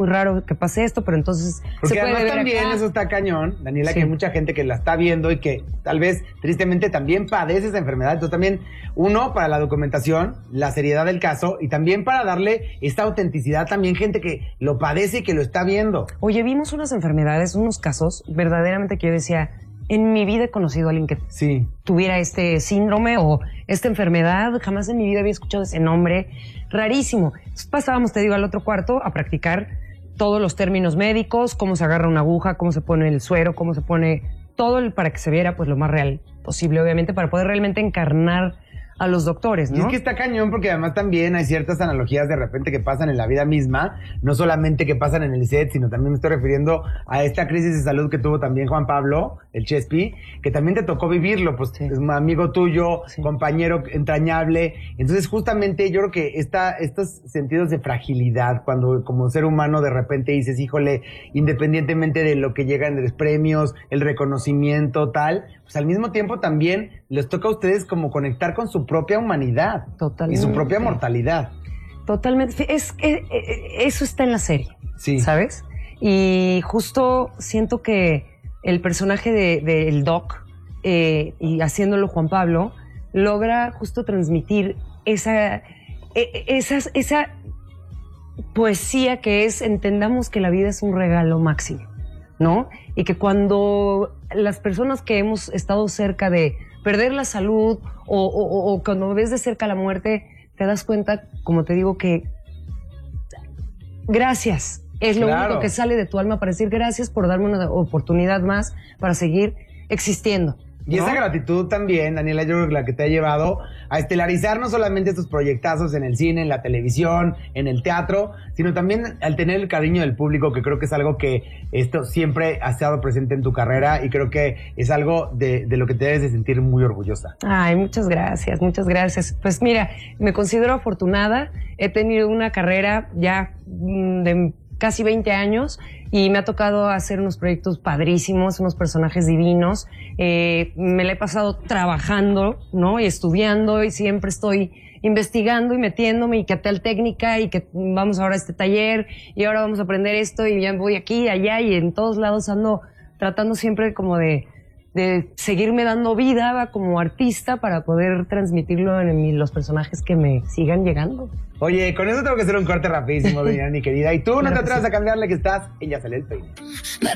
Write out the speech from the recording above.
muy raro que pase esto, pero entonces porque se puede además ver también acá. eso está cañón, Daniela, Sí. que hay mucha gente que la está viendo y que tal vez tristemente también padece esa enfermedad. Entonces también, uno, para la documentación, la seriedad del caso, y también para darle esta autenticidad también gente que lo padece y que lo está viendo. Oye, vimos unas enfermedades, unos casos, verdaderamente que yo decía, en mi vida he conocido a alguien que Sí. tuviera este síndrome o esta enfermedad, jamás en mi vida había escuchado ese nombre, rarísimo. Entonces pasábamos, te digo, al otro cuarto a practicar todos los términos médicos, cómo se agarra una aguja, cómo se pone el suero, cómo se pone todo para que se viera pues lo más real posible, obviamente, para poder realmente encarnar a los doctores, ¿no? Y es que está cañón porque además también hay ciertas analogías de repente que pasan en la vida misma, no solamente que pasan en el set, sino también me estoy refiriendo a esta crisis de salud que tuvo también Juan Pablo, el Chespi, que también te tocó vivirlo, pues Sí. es un amigo tuyo, Sí. compañero entrañable. Entonces justamente yo creo que estos sentidos de fragilidad, cuando como ser humano de repente dices, híjole, independientemente de lo que llegan de los premios, el reconocimiento, tal, pues al mismo tiempo también les toca a ustedes como conectar con su propia humanidad. Totalmente. Y su propia mortalidad. Totalmente. Es que eso está en la serie, Sí. ¿sabes? Y justo siento que el personaje del Doc, y haciéndolo Juan Pablo, logra justo transmitir esa poesía que es, entendamos que la vida es un regalo máximo, ¿no? Y que cuando las personas que hemos estado cerca de perder la salud o cuando ves de cerca la muerte, te das cuenta, como te digo, que gracias es lo Claro. único que sale de tu alma para decir gracias por darme una oportunidad más para seguir existiendo. Y ¿no? esa gratitud también, Daniela, yo creo que la que te ha llevado a estelarizar no solamente estos proyectazos en el cine, en la televisión, en el teatro, sino también al tener el cariño del público, que creo que es algo que esto siempre ha estado presente en tu carrera y creo que es algo de lo que te debes de sentir muy orgullosa. Ay, muchas gracias, muchas gracias. Pues mira, me considero afortunada. He tenido una carrera ya de casi 20 años y me ha tocado hacer unos proyectos padrísimos, unos personajes divinos. Me la he pasado trabajando, ¿no? Y estudiando y siempre estoy investigando y metiéndome y que tal técnica y que vamos ahora a este taller y ahora vamos a aprender esto y ya voy aquí, allá y en todos lados ando tratando siempre como de seguirme dando vida como artista para poder transmitirlo en los personajes que me sigan llegando. Oye, con eso tengo que hacer un corte rapidísimo, mi querida. Y tú no te atrevas a cambiarle que estás, ella sale el peine.